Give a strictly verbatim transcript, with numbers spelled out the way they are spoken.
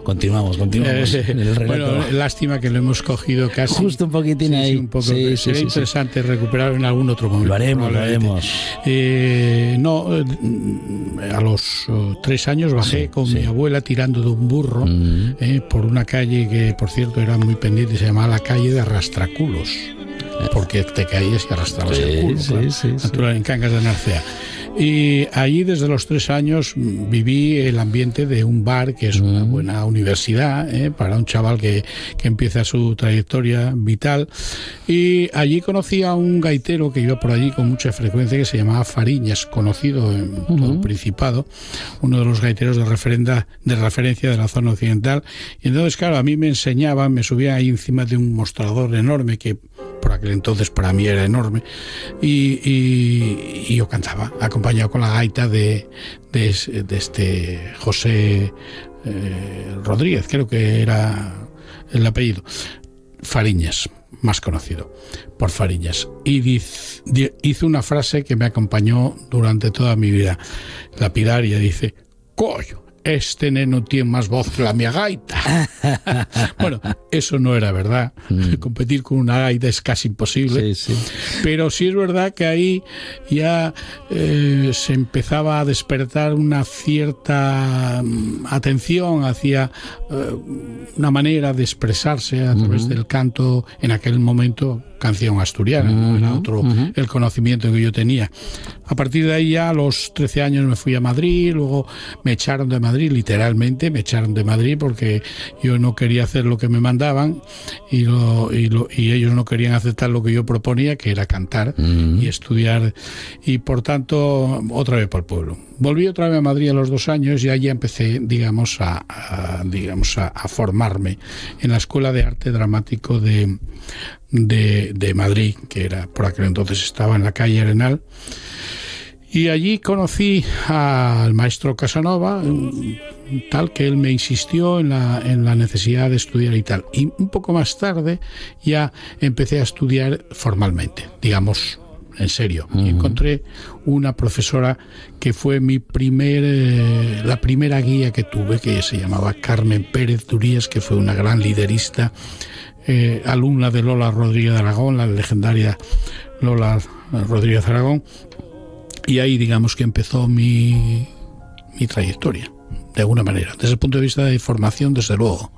continuamos, continuamos. Eh, en el relato. Bueno, lástima que lo hemos cogido casi. Justo un poquitín sí, ahí. Sí, un poco. Sí, Sería sí, interesante sí. recuperar en algún otro momento. Lo haremos, lo haremos. Eh, no, eh, a los oh, tres años bajé sí, con sí. mi abuela tirando de un burro mm. eh, por una calle que, por cierto, era muy pendiente, se llamaba la calle de Arrastraculos, porque te caías y arrastrabas sí, el culo, sí, claro, sí, sí. en Cangas de Narcea. Y allí desde los tres años viví el ambiente de un bar, que es una buena universidad ¿eh? para un chaval que, que empieza su trayectoria vital. Y allí conocí a un gaitero que iba por allí con mucha frecuencia, que se llamaba Fariñas, conocido en uh-huh. todo el Principado, uno de los gaiteros de, referenda, de referencia de la zona occidental. Y entonces, claro, a mí me enseñaban, me subía ahí encima de un mostrador enorme que por aquel entonces para mí era enorme, y, y, y yo cantaba, acompañado con la gaita de, de, de este José eh, Rodríguez, creo que era el apellido, Fariñas, más conocido por Fariñas, y diz, di, hizo una frase que me acompañó durante toda mi vida, lapidaria, dice: "Coño, este neno tiene más voz que la mía gaita". Bueno, eso no era verdad. Mm. Competir con una gaita es casi imposible. Sí, sí. Pero sí es verdad que ahí ya eh, se empezaba a despertar una cierta atención hacia eh, una manera de expresarse a través uh-huh. del canto, en aquel momento canción asturiana, uh-huh. ¿no? Era otro uh-huh. el conocimiento que yo tenía. A partir de ahí ya a los trece años me fui a Madrid, luego me echaron de Madrid, literalmente me echaron de Madrid porque yo no quería hacer lo que me mandaban y, lo, y, lo, y ellos no querían aceptar lo que yo proponía, que era cantar uh-huh. y estudiar, y por tanto otra vez por el pueblo. Volví otra vez a Madrid a los dos años y allí empecé, digamos, a, a digamos a, a formarme en la Escuela de Arte Dramático de, de, de Madrid, que era por aquel entonces estaba en la calle Arenal. Y allí conocí al maestro Casanova, tal que él me insistió en la, en la necesidad de estudiar y tal. Y un poco más tarde ya empecé a estudiar formalmente, digamos, en serio. Uh-huh. Y encontré una profesora que fue mi primer, eh, la primera guía que tuve, que se llamaba Carmen Pérez Durías, que fue una gran liderista, eh, alumna de Lola Rodríguez de Aragón, la legendaria Lola Rodríguez de Aragón. Y ahí, digamos, que empezó mi, mi trayectoria, de alguna manera. Desde el punto de vista de formación, desde luego.